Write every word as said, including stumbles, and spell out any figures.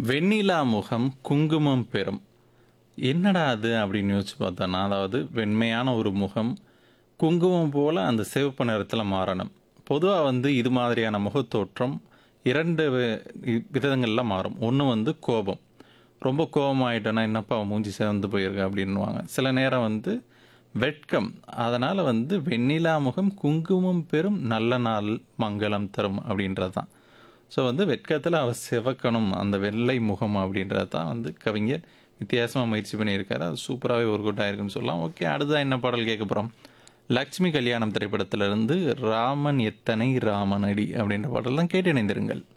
வெண்ணிலா முகம் குங்குமம் பெறும். என்னடா அது அப்படின்னு யோசிச்சு பார்த்தோன்னா, அதாவது வெண்மையான ஒரு முகம் குங்குமம் போல அந்த சிவப்பு நிறத்தில மாறணும். பொதுவா வந்து இது மாதிரியான முகத்தோற்றம் இரண்டு வி விதங்கள்ல மாறும். ஒண்ணு வந்து கோபம். ரொம்ப கோவமாயிட்டோன்னா, "என்னப்பா உன் மூஞ்சி சிவந்து போயிருக்கு" அப்படின்னுவாங்க. சில நேரம் வந்து வெட்கம். அதனால வந்து "வெண்ணிலா முகம் குங்குமம் பெறும் நல்ல நாள் மங்களம் தரும்" அப்படின்றது தான். ஸோ வந்து வெட்கத்தில அவ சிவக்கணும் அந்த வெள்ளை முகம் அப்படின்றது தான் வந்து கவிஞர் வித்தியாசமா முயற்சி பண்ணியிருக்காரு. அது சூப்பராவே ஒர்க் அவுட் ஆயிருக்குன்னு சொல்லலாம். ஓகே, அடுத்ததா என்ன பாடல் கேட்க போறோம்? லட்சுமி கல்யாணம் திரைப்படத்திலிருந்து "ராமன் எத்தனை ராமனடி" அப்படின்ற பாடல் தான் கேட்டு இணைந்திருங்கள்.